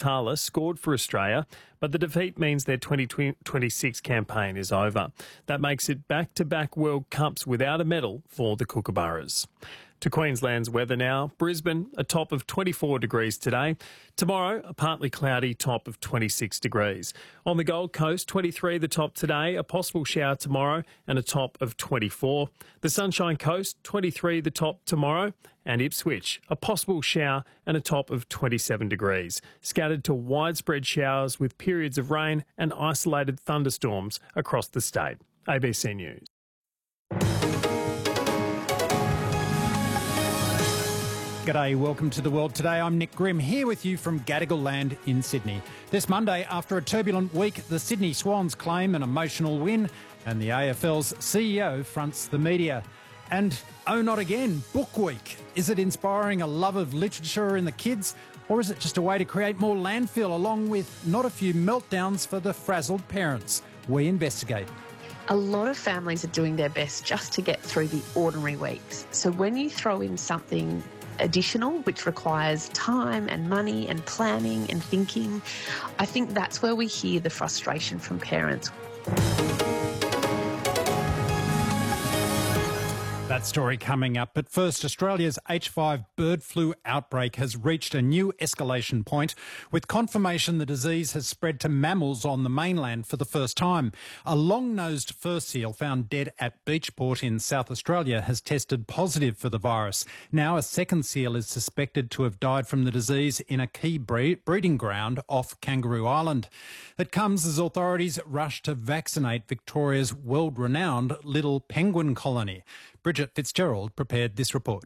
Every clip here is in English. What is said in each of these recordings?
Tala scored for Australia, but the defeat means their 2026 campaign is over. That makes it back-to-back World Cups without a medal for the Kookaburras. To Queensland's weather now. Brisbane, a top of 24 degrees today. Tomorrow, a partly cloudy top of 26 degrees. On the Gold Coast, 23 the top today, a possible shower tomorrow and a top of 24. The Sunshine Coast, 23 the top tomorrow. And Ipswich, a possible shower and a top of 27 degrees. Scattered to widespread showers with periods of rain and isolated thunderstorms across the state. ABC News. G'day, welcome to The World Today. I'm Nick Grimm, here with you from Gadigal Land in Sydney. This Monday, after a turbulent week, the Sydney Swans claim an emotional win and the AFL's CEO fronts the media. And oh, not again, Book Week. Is it inspiring a love of literature in the kids, or is it just a way to create more landfill along with not a few meltdowns for the frazzled parents? We investigate. A lot of families are doing their best just to get through the ordinary weeks. So when you throw in something additional, which requires time and money and planning and thinking, I think that's where we hear the frustration from parents. That story coming up. But first, Australia's H5 bird flu outbreak has reached a new escalation point, with confirmation the disease has spread to mammals on the mainland for the first time. A long-nosed fur seal found dead at Beachport in South Australia has tested positive for the virus. Now a second seal is suspected to have died from the disease in a key breeding ground off Kangaroo Island. It comes as authorities rush to vaccinate Victoria's world-renowned little penguin colony. Bridget Fitzgerald prepared this report.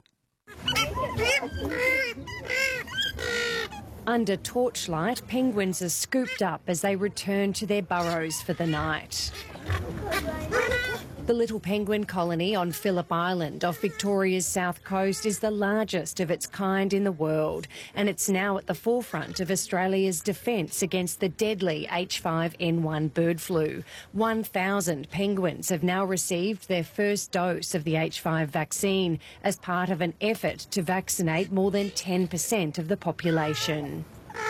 Under torchlight, penguins are scooped up as they return to their burrows for the night. The little penguin colony on Phillip Island off Victoria's south coast is the largest of its kind in the world, and it's now at the forefront of Australia's defence against the deadly H5N1 bird flu. 1,000 penguins have now received their first dose of the H5 vaccine as part of an effort to vaccinate more than 10% of the population.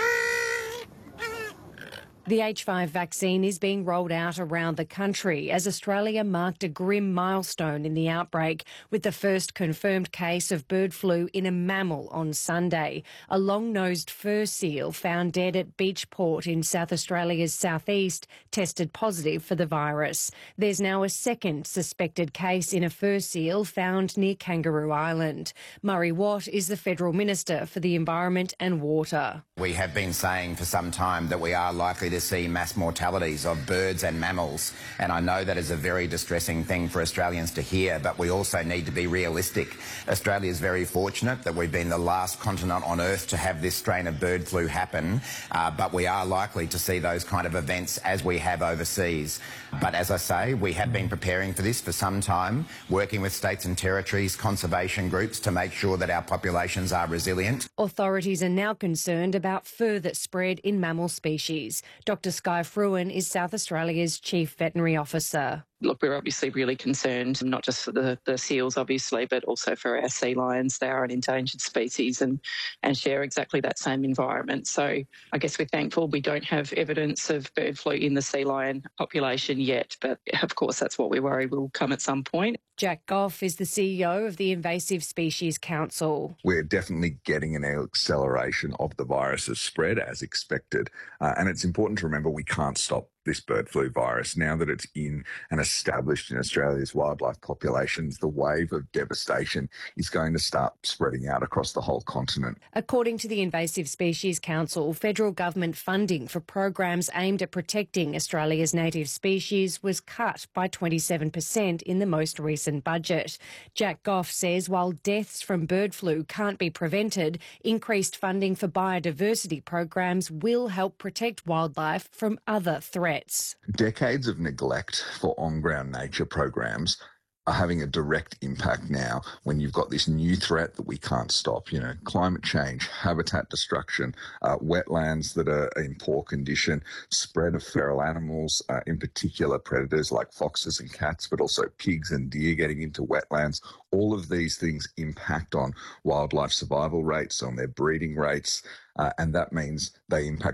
The H5 vaccine is being rolled out around the country as Australia marked a grim milestone in the outbreak with the first confirmed case of bird flu in a mammal on Sunday. A long-nosed fur seal found dead at Beachport in South Australia's southeast tested positive for the virus. There's now a second suspected case in a fur seal found near Kangaroo Island. Murray Watt is the Federal Minister for the Environment and Water. We have been saying for some time that we are likely to see mass mortalities of birds and mammals, and I know that is a very distressing thing for Australians to hear, but we also need to be realistic. Australia is very fortunate that we've been the last continent on Earth to have this strain of bird flu happen, but we are likely to see those kind of events as we have overseas. But as I say, we have been preparing for this for some time, working with states and territories, conservation groups to make sure that our populations are resilient. Authorities are now concerned about further spread in mammal species. Dr Skye Fruin is South Australia's Chief Veterinary Officer. Look, we're obviously really concerned, not just for the seals, obviously, but also for our sea lions. They are an endangered species and share exactly that same environment. So I guess we're thankful we don't have evidence of bird flu in the sea lion population yet, but of course that's what we worry will come at some point. Jack Goff is the CEO of the Invasive Species Council. We're definitely getting an acceleration of the virus's spread as expected, and it's important to remember we can't stop this bird flu virus. Now that it's in and established in Australia's wildlife populations, the wave of devastation is going to start spreading out across the whole continent. According to the Invasive Species Council, federal government funding for programs aimed at protecting Australia's native species was cut by 27% in the most recent budget. Jack Goff says while deaths from bird flu can't be prevented, increased funding for biodiversity programs will help protect wildlife from other threats. Decades of neglect for on-ground nature programs are having a direct impact now when you've got this new threat that we can't stop, climate change, habitat destruction, wetlands that are in poor condition, spread of feral animals, in particular predators like foxes and cats, but also pigs and deer getting into wetlands. All of these things impact on wildlife survival rates, on their breeding rates, and that means they impact